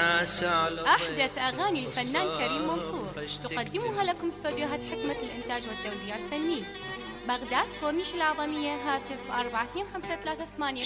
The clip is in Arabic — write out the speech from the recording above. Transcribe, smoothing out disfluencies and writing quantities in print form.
الناس على أحدث أغاني الفنان كريم منصور تقدمها لكم استوديوهات حكمة الإنتاج والتوزيع الفني، بغداد كورنيش العظمية، هاتف 425338.